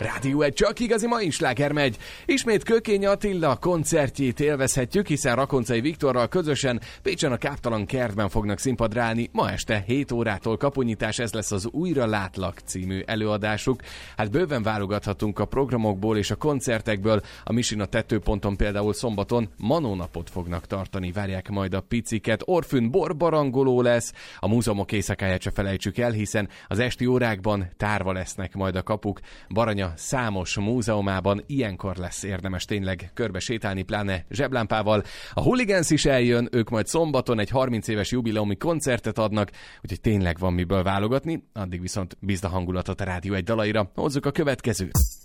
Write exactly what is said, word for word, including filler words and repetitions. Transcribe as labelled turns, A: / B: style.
A: Rádió egy csak igazi mai sláger megy. Ismét Kökény Attila koncertjét élvezhetjük, hiszen Rakoncai Viktorral közösen Pécsen a Káptalan Kertben fognak színpadra állni. Ma este hét órától kapunyítás, ez lesz az Újra látlak című előadásuk. Hát bőven válogathatunk a programokból és a koncertekből. A Misin a tetőponton például szombaton Manónapot fognak tartani, várják majd a piciket. Orfűn borbarangoló lesz, a múzeumok éjszakáját se felejtsük el, hiszen az esti órákban tárva lesznek majd a kapuk. Baranya számos múzeumában ilyenkor lesz érdemes tényleg körbe sétálni, pláne zseblámpával. A Hooligans is eljön, ők majd szombaton egy harminc éves jubileumi koncertet adnak, úgyhogy tényleg van miből válogatni. Addig viszont bízd a hangulatot a Rádió egy dalaira. Hozzuk a következőt.